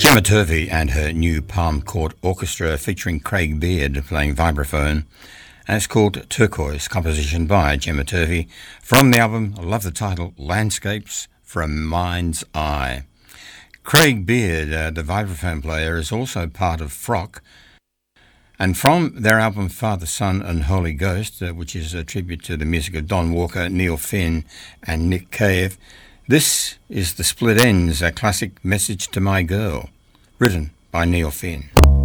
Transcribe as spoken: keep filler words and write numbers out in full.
Gemma Turvey and her new Palm Court Orchestra featuring Craig Beard playing vibraphone, and it's called Turquoise, composition by Gemma Turvey from the album, I love the title, Landscapes from Mind's Eye. Craig Beard, uh, the vibraphone player, is also part of Frock, and from their album Father, Son and Holy Ghost, uh, which is a tribute to the music of Don Walker, Neil Finn and Nick Cave, this is The Split Ends, a classic Message to My Girl, written by Neil Finn.